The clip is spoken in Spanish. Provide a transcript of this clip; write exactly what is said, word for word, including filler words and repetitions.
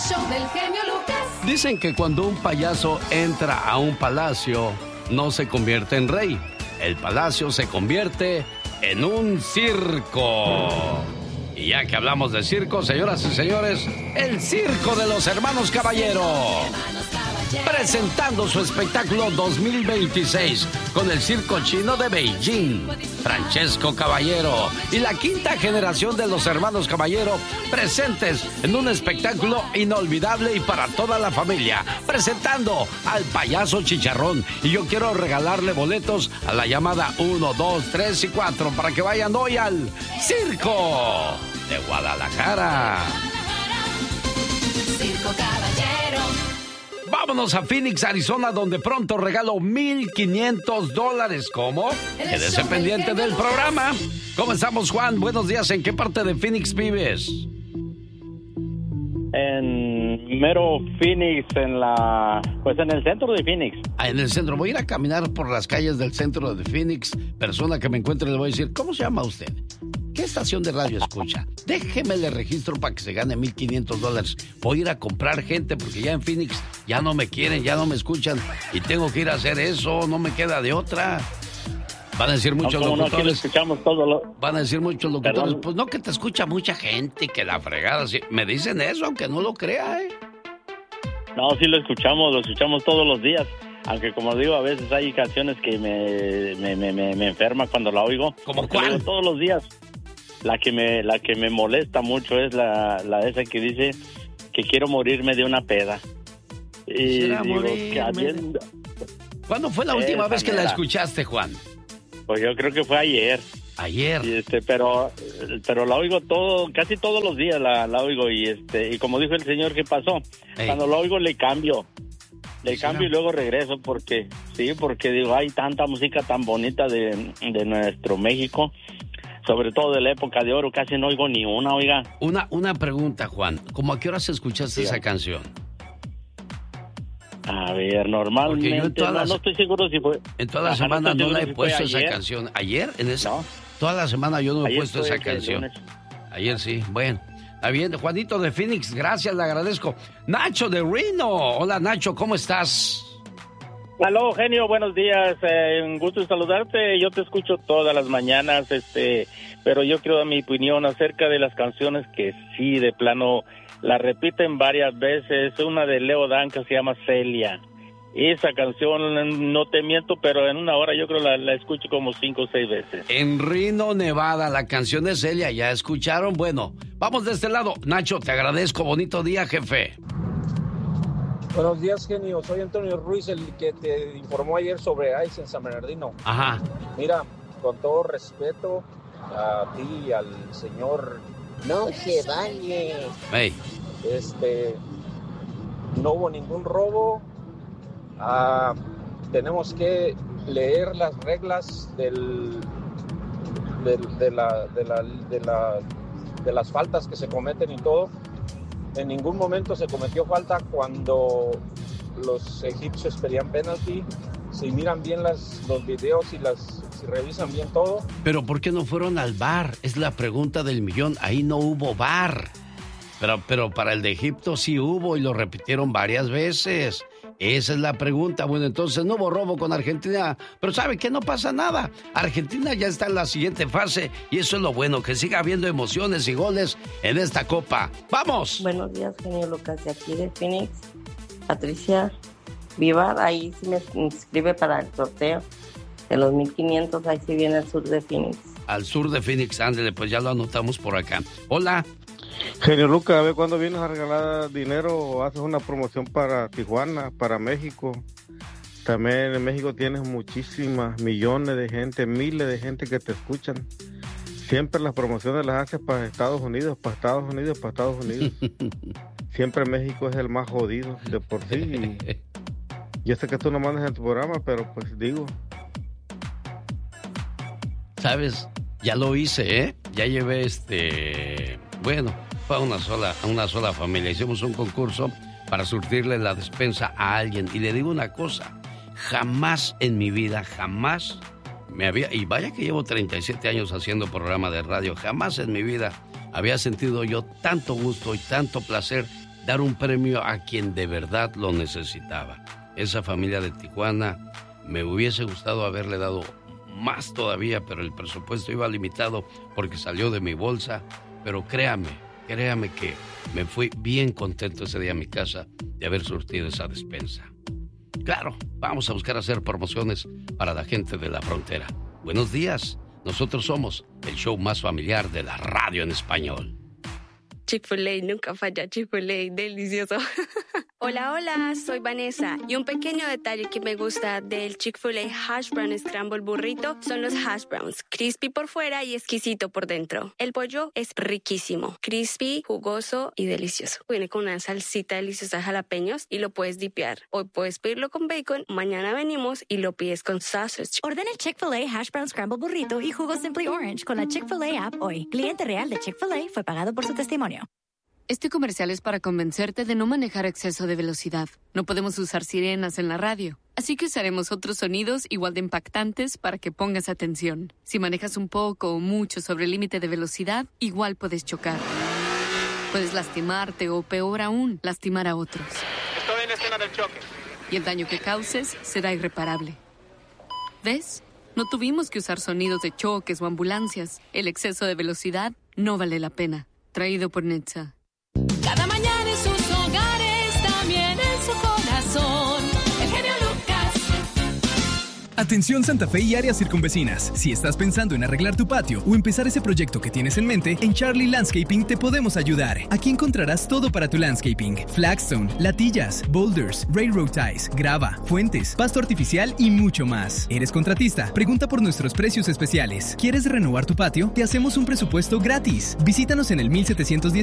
show del genio Lucas. Dicen que cuando un payaso entra a un palacio, no se convierte en rey. El palacio se convierte en un circo. Y ya que hablamos de circo, señoras y señores, el Circo de los Hermanos Caballero, presentando su espectáculo dos mil veintiséis con el circo chino de Beijing, Francesco Caballero y la quinta generación de los Hermanos Caballero, presentes en un espectáculo inolvidable y para toda la familia, presentando al payaso Chicharrón. Y yo quiero regalarle boletos a la llamada uno, dos, tres y cuatro para que vayan hoy al Circo de Guadalajara. Circo Caballero. Vámonos a Phoenix, Arizona, donde pronto regalo mil quinientos dólares. ¿Cómo? Quédese pendiente del programa. ¿Cómo estamos, Juan? Buenos días. ¿En qué parte de Phoenix vives? En mero Phoenix, en la, pues en el centro de Phoenix. Ah, en el centro. Voy a ir a caminar por las calles del centro de Phoenix. Persona que me encuentre le voy a decir, ¿cómo se llama usted? ¿Qué estación de radio escucha? Déjeme le registro para que se gane mil quinientos dólares. Voy a ir a comprar gente porque ya en Phoenix ya no me quieren, ya no me escuchan y tengo que ir a hacer eso, no me queda de otra. Van a decir muchos no, locutores. No, escuchamos todo lo... Van a decir muchos locutores, Perdón. Pues no, que te escucha mucha gente, que la fregada. Sí. Me dicen eso, aunque no lo crea, ¿eh? No, sí lo escuchamos, lo escuchamos todos los días. Aunque como digo, a veces hay canciones que me, me, me, me, me enferma cuando la oigo. ¿Cómo cuál? Todos los días. La que me la que me molesta mucho es la, la esa que dice que quiero morirme de una peda. Y digo, que habiendo... ¿Cuándo fue la última Esa vez que mera. la escuchaste, Juan? Pues yo creo que fue ayer. Ayer. Y este, pero pero la oigo todo, casi todos los días la, la oigo y este y como dijo el señor, ¿qué pasó? Ey. Cuando la oigo le cambio. Le ¿Sí, cambio no? y luego regreso porque sí, porque digo, hay tanta música tan bonita de, de nuestro México, sobre todo de la época de oro, casi no oigo ni una, oiga. Una, una pregunta, Juan. ¿Cómo a qué horas escuchaste Sí. esa canción? A ver, normalmente, Porque yo en todas no, las- no estoy seguro si fue... En toda la Ajá, semana estoy no seguro la he si fue puesto esa ayer. canción. ¿Ayer? En esa... No. Toda la semana yo no he Ayer puesto fue esa el canción. lunes. Ayer sí. Bueno, está bien. Juanito de Phoenix, gracias, le agradezco. Nacho de Reno. Hola, Nacho, ¿cómo estás? Aló, genio, buenos días. Eh, un gusto saludarte. Yo te escucho todas las mañanas, este, pero yo quiero dar mi opinión acerca de las canciones que sí, de plano, la repiten varias veces. Una de Leo Dan que se llama Celia. Esa canción, no te miento, pero en una hora yo creo la, la escucho como cinco o seis veces. En Reno, Nevada, la canción de Celia, ¿ya escucharon? Bueno, vamos de este lado. Nacho, te agradezco. Bonito día, jefe. Buenos días, genio. Soy Antonio Ruiz, el que te informó ayer sobre ICE en San Bernardino. Ajá. Mira, con todo respeto a ti y al señor, no se vale. Hey. Este, no hubo ningún robo. Ah, tenemos que leer las reglas del, del- de, la, de, la, de, la, de las faltas que se cometen y todo. En ningún momento se cometió falta cuando los egipcios pedían penalti. Si miran bien las, los videos y las, si revisan bien todo. Pero ¿por qué no fueron al bar? Es la pregunta del millón. Ahí no hubo bar. Pero, pero para el de Egipto sí hubo y lo repitieron varias veces. Esa es la pregunta. Bueno, entonces no hubo robo con Argentina. Pero ¿sabe qué? No pasa nada. Argentina ya está en la siguiente fase y eso es lo bueno, que siga habiendo emociones y goles en esta copa. ¡Vamos! Buenos días, genio Lucas, de aquí de Phoenix. Patricia Vivar, ahí sí me inscribe para el sorteo de los mil quinientos, ahí sí viene al sur de Phoenix. Al sur de Phoenix, ándele, pues ya lo anotamos por acá. Hola. Genio Lucas, a ver cuándo vienes a regalar dinero o haces una promoción para Tijuana, para México. También en México tienes muchísimas, millones de gente, miles de gente que te escuchan. Siempre las promociones las haces para Estados Unidos, para Estados Unidos, para Estados Unidos. Siempre México es el más jodido de por sí. Y yo sé que tú no mandas en tu programa, pero pues digo. ¿Sabes? Ya lo hice, ¿eh? Ya llevé este... Bueno, fue a una sola, a una sola familia. Hicimos un concurso para surtirle la despensa a alguien. Y le digo una cosa, jamás en mi vida, jamás me había... Y vaya que llevo treinta y siete años haciendo programa de radio. Jamás en mi vida había sentido yo tanto gusto y tanto placer dar un premio a quien de verdad lo necesitaba. Esa familia de Tijuana, me hubiese gustado haberle dado más todavía, pero el presupuesto iba limitado porque salió de mi bolsa. Pero créame, créame que me fui bien contento ese día a mi casa de haber surtido esa despensa. Claro, vamos a buscar hacer promociones para la gente de la frontera. Buenos días, nosotros somos el show más familiar de la radio en español. Chick-fil-A, nunca falla, Chick-fil-A, delicioso. Hola, hola, soy Vanessa y un pequeño detalle que me gusta del Chick-fil-A Hash Brown Scramble Burrito son los hash browns, crispy por fuera y exquisito por dentro. El pollo es riquísimo, crispy, jugoso y delicioso. Viene con una salsita deliciosa de jalapeños y lo puedes dipear. Hoy puedes pedirlo con bacon, mañana venimos y lo pides con sausage. Ordena el Chick-fil-A Hash Brown Scramble Burrito y jugo Simply Orange con la Chick-fil-A app hoy. Cliente real de Chick-fil-A fue pagado por su testimonio. Este comercial es para convencerte de no manejar a exceso de velocidad. No podemos usar sirenas en la radio, así que usaremos otros sonidos igual de impactantes para que pongas atención. Si manejas un poco o mucho sobre el límite de velocidad, igual puedes chocar. Puedes lastimarte o, peor aún, lastimar a otros. Estoy en la escena del choque. Y el daño que causes será irreparable. ¿Ves? No tuvimos que usar sonidos de choques o ambulancias. El exceso de velocidad no vale la pena. Traído por Netza. Cada mañana en sus hogares, también en su corazón. El genio Lucas. Atención Santa Fe y áreas circunvecinas. Si estás pensando en arreglar tu patio o empezar ese proyecto que tienes en mente, en Charlie Landscaping te podemos ayudar. Aquí encontrarás todo para tu landscaping: flagstone, latillas, boulders, railroad ties, grava, fuentes, pasto artificial y mucho más. ¿Eres contratista? Pregunta por nuestros precios especiales. ¿Quieres renovar tu patio? Te hacemos un presupuesto gratis. Visítanos en el mil setecientos diez